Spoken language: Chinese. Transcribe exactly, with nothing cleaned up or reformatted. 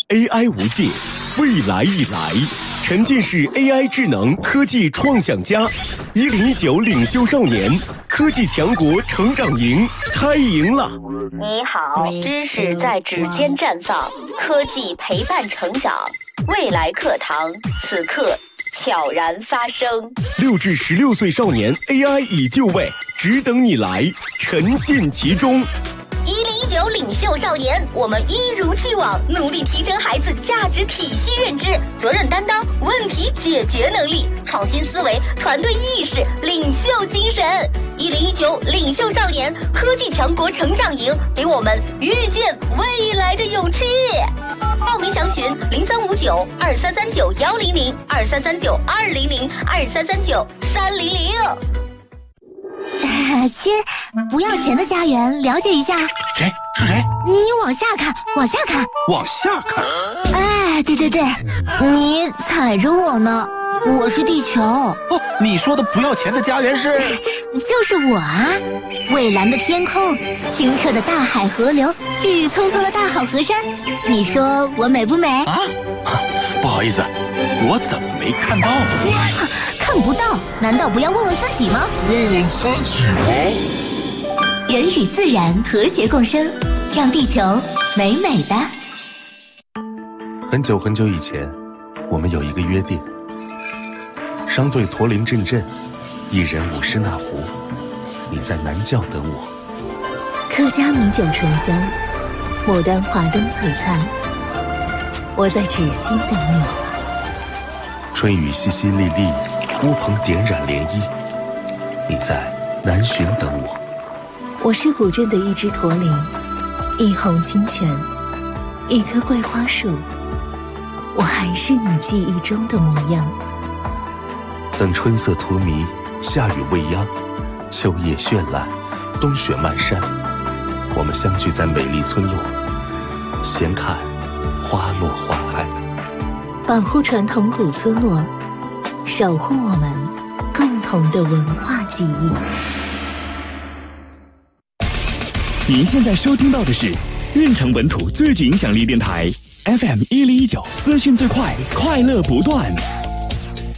A I 无界，未来已来。沉浸式 A I 智能科技创想家，一零一九领袖少年科技强国成长营开营了。 你好，知识在指尖绽放，科技陪伴成长，未来课堂此刻悄然发生。 六至十六岁少年 A I 已就位，只等你来，沉浸其中。 一零一九领袖少年，我们一如既往努力提升孩子价值体系认知、责任担当、问题解决能力、创新思维、团队意识、领袖精神。一零一九领袖少年科技强国成长营，给我们遇见未来的勇气。报名详询零三五九二三三九幺零零二三三九二零零二三三九三零零。 亲，不要钱的家园，了解一下。 谁？是谁？ 你往下看，往下看， 往下看。 哎，对对对，你踩着我呢，我是地球。 哦，你说的不要钱的家园是？ 就是我啊！蔚蓝的天空，清澈的大海河流，郁郁葱葱的大好河山，你说我美不美？ 啊？不好意思，我怎么没看到呢？ 看不到，难道不要问问自己吗？ 问问自己吗？ 人与自然和谐共生，让地球美美的。 很久很久以前，我们有一个约定：商队驼铃阵阵，一人舞狮那福，你在南窖等我。 客家米酒醇香，牡丹华灯璀璨，我在芷溪等你。 春雨淅淅沥沥，乌篷点染涟漪，你在南浔等我。 我是古镇的一只驼铃，一泓清泉，一棵桂花树，我还是你记忆中的模样。 等春色荼蘼，夏雨未央，秋叶绚烂，冬雪漫山，我们相聚在美丽村落，闲看花落花开。 保护传统古村落，守护我们共同的文化记忆。 您现在收听到的是运城本土最具影响力电台 F M 一零一九，资讯最快，快乐不断。